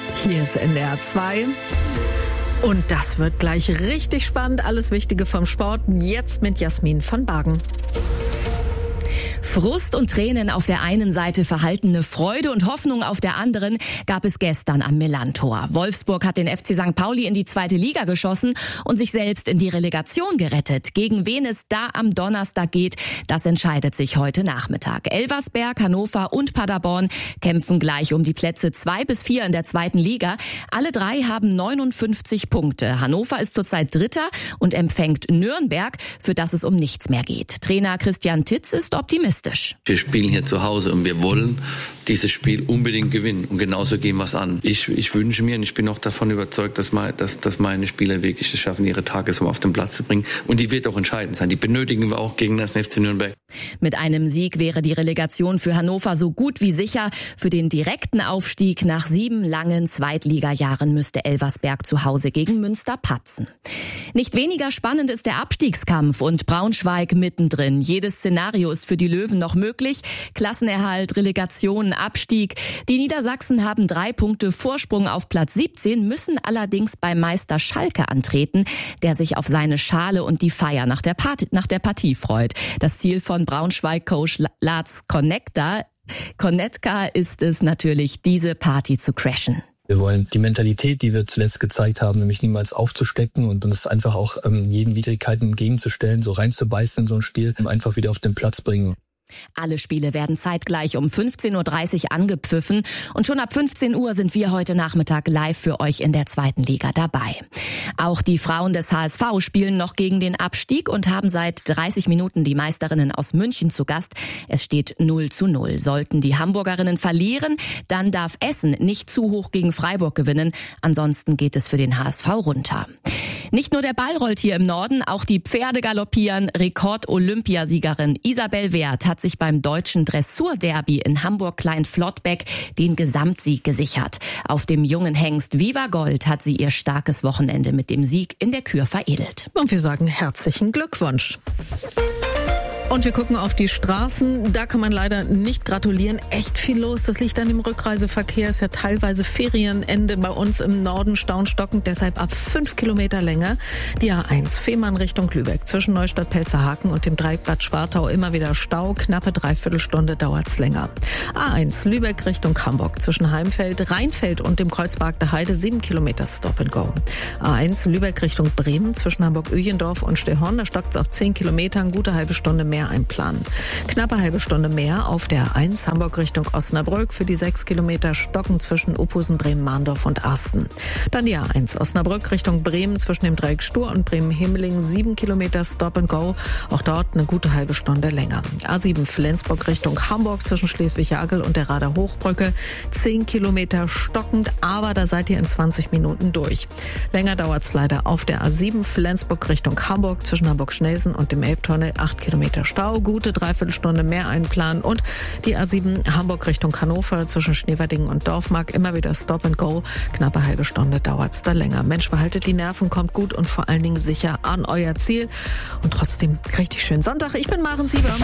Hier ist NDR 2. Und das wird gleich richtig spannend. Alles Wichtige vom Sport jetzt mit Jasmin von Bargen. Frust und Tränen auf der einen Seite, verhaltene Freude und Hoffnung auf der anderen gab es gestern am Millerntor. Wolfsburg hat den FC St. Pauli in die 2. Liga geschossen und sich selbst in die Relegation gerettet. Gegen wen es da am Donnerstag geht, das entscheidet sich heute Nachmittag. Elversberg, Hannover und Paderborn kämpfen gleich um die Plätze 2 bis 4 in der 2. Liga. Alle 3 haben 59 Punkte. Hannover ist zurzeit Dritter und empfängt Nürnberg, für das es um nichts mehr geht. Trainer Christian Titz ist optimistisch. Wir spielen hier zu Hause und wir wollen dieses Spiel unbedingt gewinnen. Und genauso gehen wir es an. Ich wünsche mir und ich bin auch davon überzeugt, dass meine Spieler wirklich es schaffen, ihre Tagesform auf den Platz zu bringen. Und die wird auch entscheidend sein. Die benötigen wir auch gegen das FC Nürnberg. Mit einem Sieg wäre die Relegation für Hannover so gut wie sicher. Für den direkten Aufstieg nach 7 langen Zweitligajahren müsste Elversberg zu Hause gegen Münster patzen. Nicht weniger spannend ist der Abstiegskampf und Braunschweig mittendrin. Jedes Szenario ist für die Löwen noch möglich. Klassenerhalt, Relegation, Abstieg. Die Niedersachsen haben 3 Punkte Vorsprung auf Platz 17, müssen allerdings beim Meister Schalke antreten, der sich auf seine Schale und die Feier nach der Partie freut. Das Ziel von Braunschweig-Coach Lars Konetka ist es natürlich, diese Party zu crashen. Wir wollen die Mentalität, die wir zuletzt gezeigt haben, nämlich niemals aufzustecken und uns einfach auch jeden Widrigkeiten entgegenzustellen, so reinzubeißen in so ein Spiel, einfach wieder auf den Platz bringen. Alle Spiele werden zeitgleich um 15.30 Uhr angepfiffen und schon ab 15 Uhr sind wir heute Nachmittag live für euch in der 2. Liga dabei. Auch die Frauen des HSV spielen noch gegen den Abstieg und haben seit 30 Minuten die Meisterinnen aus München zu Gast. Es steht 0:0. Sollten die Hamburgerinnen verlieren, dann darf Essen nicht zu hoch gegen Freiburg gewinnen. Ansonsten geht es für den HSV runter. Nicht nur der Ball rollt hier im Norden, auch die Pferde galoppieren. Rekord-Olympiasiegerin Isabel Werth hat sich beim deutschen Dressur-Derby in Hamburg-Klein-Flottbeck den Gesamtsieg gesichert. Auf dem jungen Hengst Viva Gold hat sie ihr starkes Wochenende mit dem Sieg in der Kür veredelt. Und wir sagen herzlichen Glückwunsch. Und wir gucken auf die Straßen. Da kann man leider nicht gratulieren. Echt viel los. Das liegt an dem Rückreiseverkehr. Ist ja teilweise Ferienende bei uns im Norden, staunstockend. Deshalb ab 5 Kilometer Länge. Die A1 Fehmarn Richtung Lübeck. Zwischen Neustadt-Pelzerhaken und dem Dreieck Bad Schwartau immer wieder Stau. Knappe 3/4 Stunde dauert's länger. A1 Lübeck Richtung Hamburg. Zwischen Heimfeld, Rheinfeld und dem Kreuzberg der Heide 7 Kilometer Stop and Go. A1 Lübeck Richtung Bremen. Zwischen Hamburg-Öjendorf und Stehorn. Da stockt's auf 10 Kilometern. Gute halbe Stunde mehr einplanen. Knappe halbe Stunde mehr auf der A1 Hamburg Richtung Osnabrück für die 6 Kilometer stocken zwischen Uphusen, Bremen-Mahndorf und Arsten. Dann die A1 Osnabrück Richtung Bremen zwischen dem Dreieck Stur und Bremen-Himmeling 7 Kilometer Stop and Go. Auch dort eine gute halbe Stunde länger. A7 Flensburg Richtung Hamburg zwischen Schleswig-Jagel und der Rader Hochbrücke 10 Kilometer stockend, aber da seid ihr in 20 Minuten durch. Länger dauert's leider auf der A7 Flensburg Richtung Hamburg zwischen Hamburg-Schnelsen und dem Elbtunnel 8 Kilometer Stau, gute 3/4 Stunde mehr einplanen und die A7 Hamburg Richtung Hannover zwischen Schneewerdingen und Dorfmark immer wieder Stop and Go, knappe halbe Stunde dauert's da länger. Mensch, behaltet die Nerven, kommt gut und vor allen Dingen sicher an euer Ziel und trotzdem richtig schönen Sonntag. Ich bin Maren Sieber.